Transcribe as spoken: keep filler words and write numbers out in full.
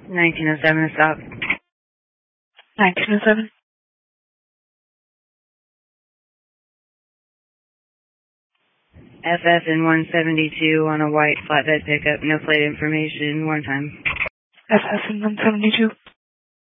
nineteen oh seven, stop. nineteen oh seven. F F in one seventy-two on a white flatbed pickup, no plate information, one time. F F in one seventy-two.